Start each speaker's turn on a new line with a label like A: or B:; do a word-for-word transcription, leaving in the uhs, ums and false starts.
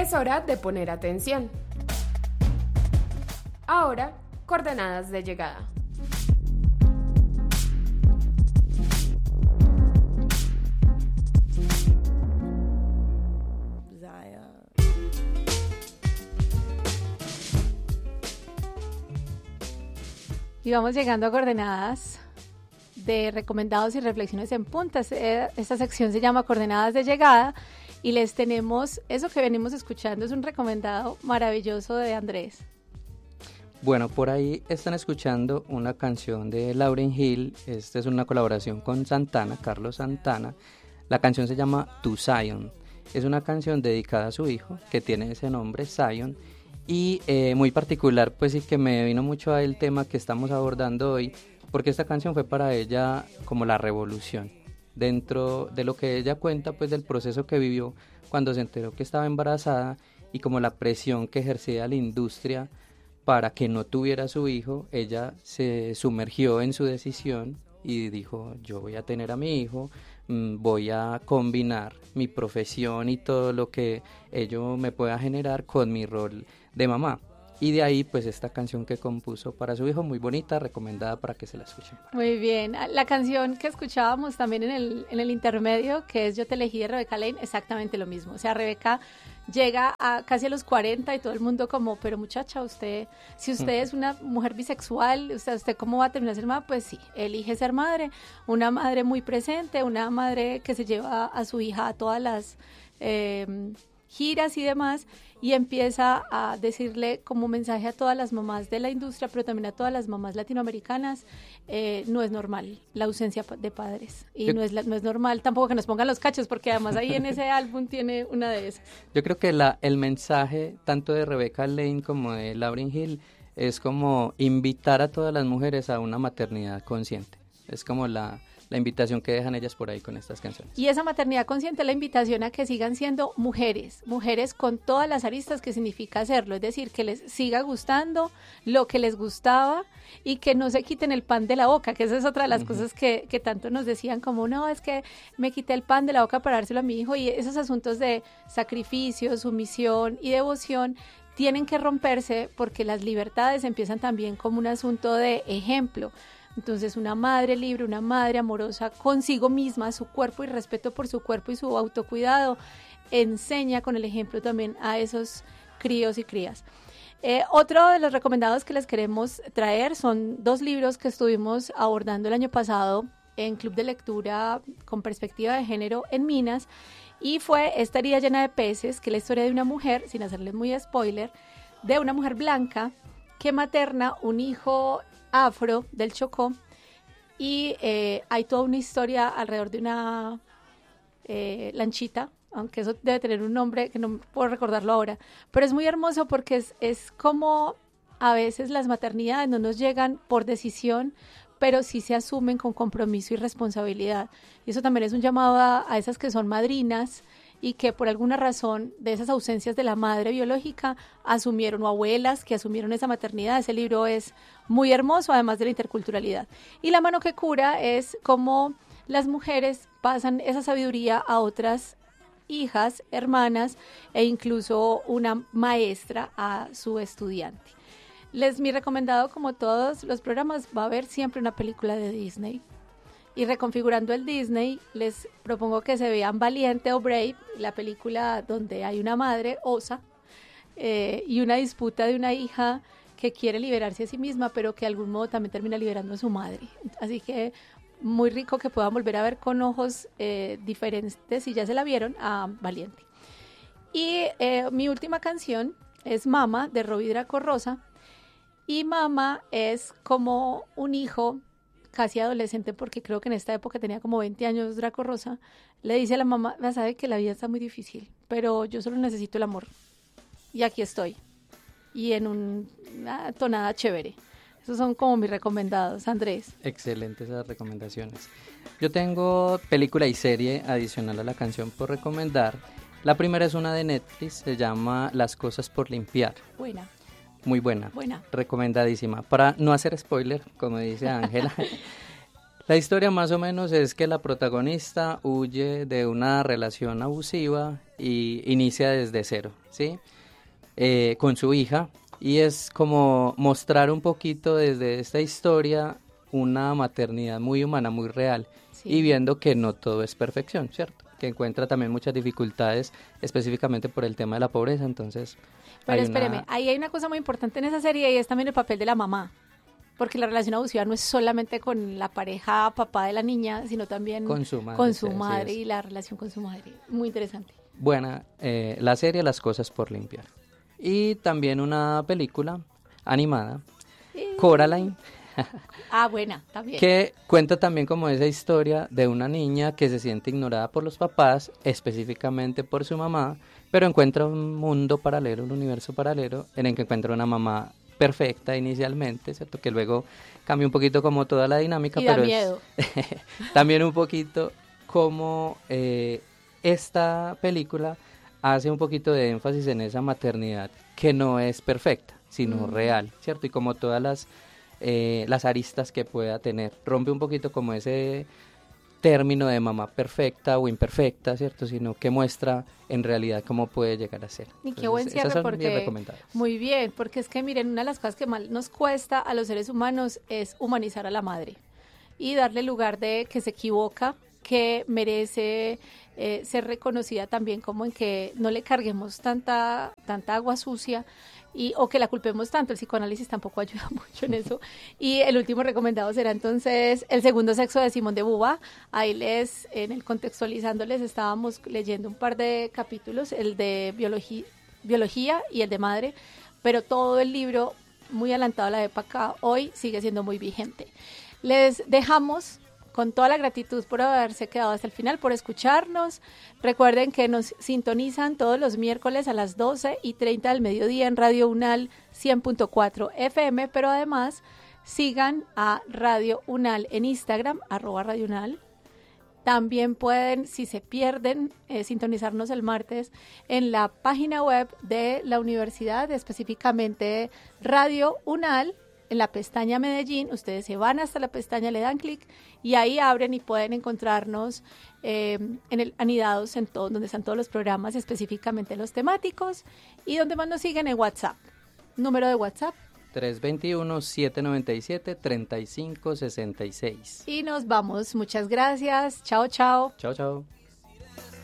A: Es hora de poner atención. Ahora, coordenadas de llegada.
B: Y vamos llegando a coordenadas de recomendados y reflexiones en puntas. Esta sección se llama Coordenadas de Llegada y les tenemos eso que venimos escuchando, es un recomendado maravilloso de Andrés.
C: Bueno, por ahí están escuchando una canción de Lauryn Hill. Esta es una colaboración con Santana, Carlos Santana. La canción se llama To Zion. Es una canción dedicada a su hijo que tiene ese nombre, Zion. Y eh, muy particular, pues sí que me vino mucho a el tema que estamos abordando hoy, porque esta canción fue para ella como la revolución. Dentro de lo que ella cuenta, pues del proceso que vivió cuando se enteró que estaba embarazada y como la presión que ejercía la industria para que no tuviera su hijo, ella se sumergió en su decisión y dijo, yo voy a tener a mi hijo, voy a combinar mi profesión y todo lo que ello me pueda generar con mi rol de mamá. Y de ahí pues esta canción que compuso para su hijo, muy bonita, recomendada para que se la escuchen.
B: Muy bien, la canción que escuchábamos también en el, en el intermedio, que es Yo te elegí de Rebeca Lane, exactamente lo mismo. O sea, Rebeca llega a casi a los cuarenta y todo el mundo como, pero muchacha, usted, si usted es una mujer bisexual, usted, usted ¿cómo va a terminar ser madre? Pues sí, elige ser madre, una madre muy presente, una madre que se lleva a su hija a todas las eh, giras y demás, y empieza a decirle como mensaje a todas las mamás de la industria, pero también a todas las mamás latinoamericanas, eh, no es normal la ausencia de padres, y no es, la, no es normal tampoco que nos pongan los cachos, porque además ahí en ese álbum tiene una de esas.
C: Yo creo que la, el mensaje tanto de Rebeca Lane como de Lauryn Hill es como invitar a todas las mujeres a una maternidad consciente, es como la... la invitación que dejan ellas por ahí con estas canciones.
B: Y esa maternidad consciente es la invitación a que sigan siendo mujeres, mujeres con todas las aristas que significa hacerlo, es decir, que les siga gustando lo que les gustaba y que no se quiten el pan de la boca, que esa es otra de las uh-huh. cosas que, que tanto nos decían como, no, es que me quité el pan de la boca para dárselo a mi hijo, y esos asuntos de sacrificio, sumisión y devoción tienen que romperse porque las libertades empiezan también como un asunto de ejemplo. Entonces una madre libre, una madre amorosa consigo misma, su cuerpo y respeto por su cuerpo y su autocuidado, enseña con el ejemplo también a esos críos y crías. Eh, otro de los recomendados que les queremos traer son dos libros que estuvimos abordando el año pasado en Club de Lectura con Perspectiva de Género en Minas, y fue Esta herida llena de peces, que es la historia de una mujer, sin hacerles muy spoiler, de una mujer blanca que materna un hijo afro del Chocó, y eh, hay toda una historia alrededor de una eh, lanchita, aunque eso debe tener un nombre que no puedo recordarlo ahora, pero es muy hermoso porque es, es como a veces las maternidades no nos llegan por decisión, pero sí se asumen con compromiso y responsabilidad, y eso también es un llamado a, a esas que son madrinas y que por alguna razón de esas ausencias de la madre biológica asumieron, o abuelas que asumieron esa maternidad. Ese libro es muy hermoso, además de la interculturalidad. Y La mano que cura es cómo las mujeres pasan esa sabiduría a otras hijas, hermanas e incluso una maestra a su estudiante. Les mi recomendado, como todos los programas, va a haber siempre una película de Disney. Y reconfigurando el Disney, les propongo que se vean Valiente o Brave, la película donde hay una madre, Osa, eh, y una disputa de una hija que quiere liberarse a sí misma, pero que de algún modo también termina liberando a su madre. Así que muy rico que puedan volver a ver con ojos eh, diferentes, si ya se la vieron, a Valiente. Y eh, mi última canción es Mama, de Robbie Draco Rosa, y Mama es como un hijo casi adolescente, porque creo que en esta época tenía como veinte años Draco Rosa, le dice a la mamá, ya sabe que la vida está muy difícil, pero yo solo necesito el amor, y aquí estoy, y en un, una tonada chévere. Esos son como mis recomendados, Andrés.
C: Excelentes esas recomendaciones. Yo tengo película y serie adicional a la canción por recomendar. La primera es una de Netflix, se llama Las cosas por limpiar.
B: Buena.
C: Muy buena,
B: buena,
C: recomendadísima. Para no hacer spoiler, como dice Ángela, La historia más o menos es que la protagonista huye de una relación abusiva y inicia desde cero, ¿sí? Eh, con su hija, y es como mostrar un poquito desde esta historia una maternidad muy humana, muy real, sí. Y viendo que no todo es perfección, ¿cierto? Que encuentra también muchas dificultades específicamente por el tema de la pobreza, entonces...
B: Pero espéreme, una... ahí hay una cosa muy importante en esa serie y es también el papel de la mamá, porque la relación abusiva no es solamente con la pareja papá de la niña, sino también
C: con su madre,
B: con su
C: sí,
B: madre y la relación con su madre, muy interesante.
C: Buena, eh, la serie Las cosas por limpiar. Y también una película animada, eh... Coraline.
B: Ah, buena, también.
C: Que cuenta también como esa historia de una niña que se siente ignorada por los papás, específicamente por su mamá, pero encuentra un mundo paralelo, un universo paralelo, en el que encuentra una mamá perfecta inicialmente, ¿cierto? Que luego cambia un poquito como toda la dinámica,
B: y
C: pero
B: da miedo.
C: Es también un poquito como eh, esta película hace un poquito de énfasis en esa maternidad que no es perfecta, sino mm. real, ¿cierto? Y como todas las Eh, las aristas que pueda tener, rompe un poquito como ese término de mamá perfecta o imperfecta, ¿cierto? Sino que muestra en realidad cómo puede llegar a ser.
B: Y qué buen cierre, porque muy bien, porque es que miren, una de las cosas que más nos cuesta a los seres humanos es humanizar a la madre y darle lugar de que se equivoca, que merece eh, ser reconocida también, como en que no le carguemos tanta tanta agua sucia y o que la culpemos tanto. El psicoanálisis tampoco ayuda mucho en eso. Y el último recomendado será entonces El segundo sexo de Simone de Beauvoir. Ahí les, en el contextualizándoles, estábamos leyendo un par de capítulos, el de biología, biología y el de madre, pero todo el libro, muy adelantado a la época, hoy sigue siendo muy vigente. Les dejamos con toda la gratitud por haberse quedado hasta el final, por escucharnos. Recuerden que nos sintonizan todos los miércoles a las doce y treinta del mediodía en Radio Unal cien punto cuatro F M, pero además sigan a Radio Unal en Instagram, arroba Radio Unal. También pueden, si se pierden, eh, sintonizarnos el martes en la página web de la universidad, específicamente Radio Unal. En la pestaña Medellín, ustedes se van hasta la pestaña, le dan clic y ahí abren y pueden encontrarnos eh, en el anidados en todo, donde están todos los programas, específicamente los temáticos, y donde más nos siguen en WhatsApp. Número de WhatsApp.
C: tres dos uno, siete nueve siete, tres cinco seis seis.
B: Y nos vamos. Muchas gracias. Chao, chao.
C: Chao, chao.